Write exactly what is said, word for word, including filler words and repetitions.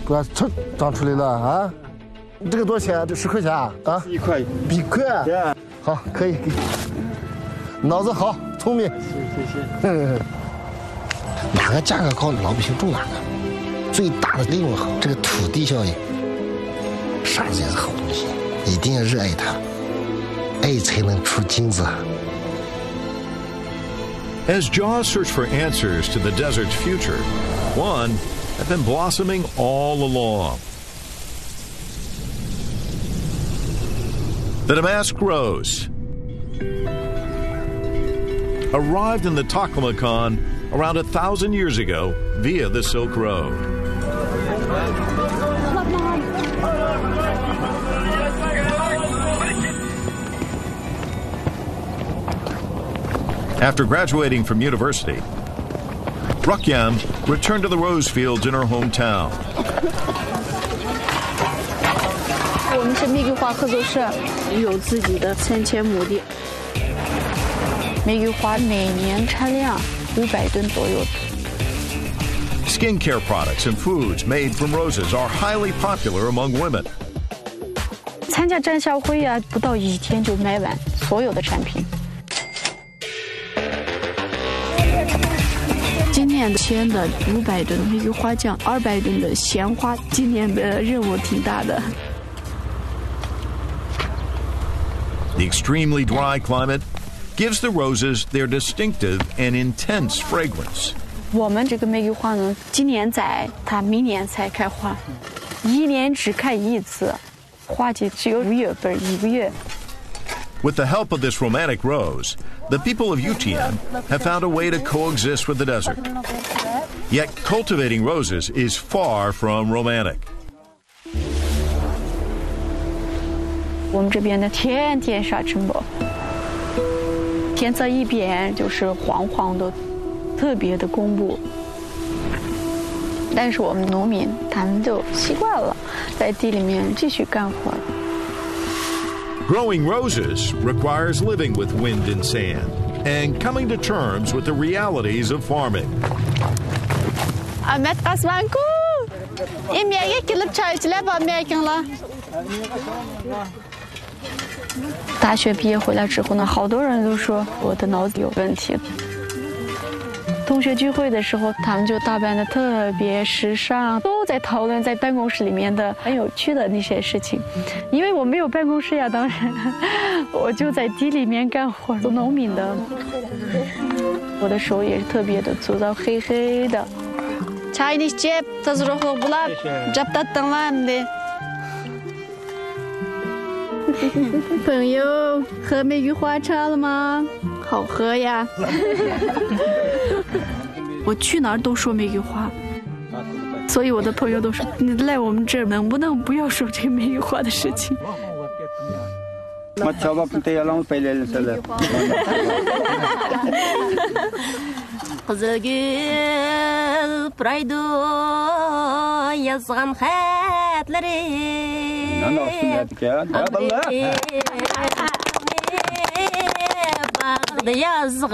给我长长出来了啊！这个多少钱？这十块钱啊？啊， 一块， 一块。 对。 好，可以，给。脑子好，聪明。 谢谢。 哪个价格高，老百姓种哪个。最大的利润好，这个土地效应，啥子也是好东西，一定要热爱它，爱才能出金子。 As Jaws search for answers to the desert's future, one had been blossoming all along. The damask rose arrived in the Taklamakan around a thousand years ago via the Silk Road. After graduating from university, Rukyam returned to the rose fields in her hometown. 我们是玫瑰花合作社，有自己的三千亩地。玫瑰花每年产量五百吨左右。 Skincare products and foods made from roses are highly popular among women. 参加展销会啊，不到一天就卖完所有的产品。今年签的五百吨玫瑰花酱，二百吨的鲜花，今年的任务挺大的。 The extremely dry climate gives the roses their distinctive and intense fragrance. 我们这个玫瑰花呢，今年栽，它明年才开花，一年只开一次，花期只有五月份一个月。 With the help of this romantic rose, the people of Yutian have found a way to coexist with the desert. Yet cultivating roses is far from romantic. 我们这边的天天沙尘暴，天色一变就是黄黄的，特别的恐怖。但是我们农民他们就习惯了，在地里面继续干活。 Growing roses requires living with wind and sand and coming to terms with the realities of farming. Ahmet Kasmanku, yemeğe gelip çay içile bakmayın了。大学毕业回来之后呢，好多人都说我的脑子有问题。同学聚会的时候，他们就打扮得特别时尚，都在讨论在办公室里面的很有趣的那些事情。因为我没有办公室呀，当然我就在地里面干活，做农民的。我的手也是特别的粗糙，黑黑的。Çayını içip, tazırığı bulap, captattın var mı? 朋友，喝玫瑰花茶了吗？好喝呀！我去哪儿都说玫瑰花，所以我的朋友都说你来我们这儿能不能不要说这个玫瑰花的事情？ Kızılgül praydo yazgan xatları Bağda yazgan